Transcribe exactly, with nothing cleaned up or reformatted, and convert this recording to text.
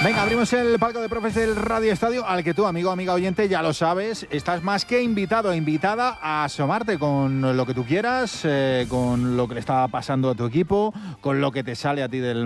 Venga, abrimos el palco de profes del Radio Estadio, al que tú, amigo, amiga oyente, ya lo sabes, estás más que invitado, invitada a asomarte con lo que tú quieras, eh, con lo que le está pasando a tu equipo, con lo que te sale a ti del